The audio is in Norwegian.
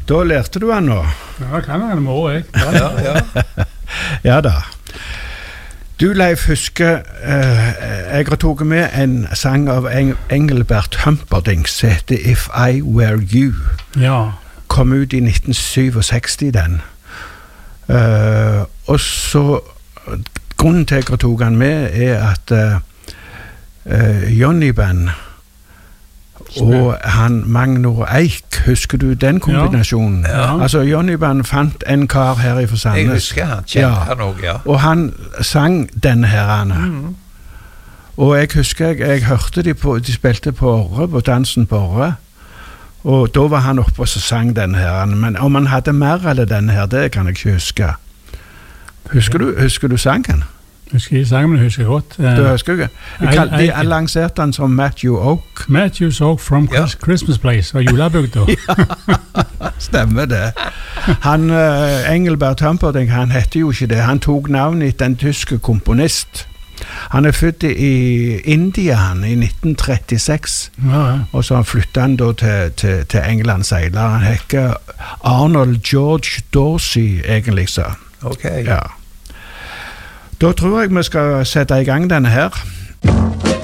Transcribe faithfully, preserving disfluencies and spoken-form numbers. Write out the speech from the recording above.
Da lærte du han nå. Ja, kan jeg, det må jeg. Ja, ja. Ja da. Du, Leif, husker uh, jeg har tog med en sang av Eng Engelbert Humperdinck som heter If I Were You. Ja. Kom ut i nitten sekstisju, den. Uh, og så, grunnen til jeg har tog han med er at uh, uh, Johnny Band og han Magnor Eik, husker du den kombinasjonen? Ja. Ja. Altså, Johnny Band fant en kar her i Sandnes. Jeg husker han, kjente ja. han også, ja. Og han sang denne her, Anna. Mm. Og jeg husker, jeg, jeg hørte de, på, de spilte på Orre, på dansen på Orre. Og da var han oppe og så sang denne her. Men om han hadde mer eller denne her, det kan jeg ikke huske. Husker du, husker du sangen? Husker jeg sangen, men jeg husker godt. Uh, du husker ikke? De har lansert den som Matthew Oak. Matthew Oak from ja. Christmas Place, og julebygda. Ja, stemmer det. Han, uh, Engelbert Humperdinck, han heter jo ikke det. Han tog navnet etter en tysk komponist. Han er født i India han, i nitten trettiseks, ja, ja. Og så flyttet han da til, til, til England seiler. Han heter Arnold George Dorsey, egentlig så. Ok. Ja. Da tror jeg vi skal sette i gang denne her.